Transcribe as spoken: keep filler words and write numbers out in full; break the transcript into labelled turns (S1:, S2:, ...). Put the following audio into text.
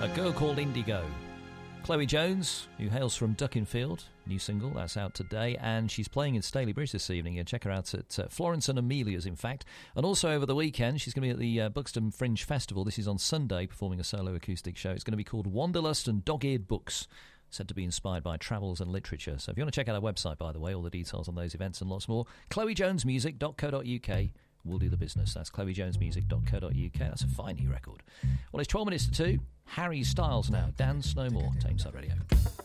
S1: A girl called Indigo. Chloe Jones, who hails from Duckinfield, new single, that's out today, and she's playing in Staley Bridge this evening. You check her out at uh, Florence and Amelia's, in fact. And also over the weekend, she's going to be at the uh, Buxton Fringe Festival. This is on Sunday, performing a solo acoustic show. It's going to be called Wanderlust and Dog-Eared Books, said to be inspired by travels and literature. So if you want to check out our website, by the way, all the details on those events and lots more, chloe jones music dot co dot uk. We'll do the business. That's chloe jones music dot co dot uk. That's a fine new record. Well, it's twelve minutes to two. Harry Styles now. Dance No More. Tameside Radio.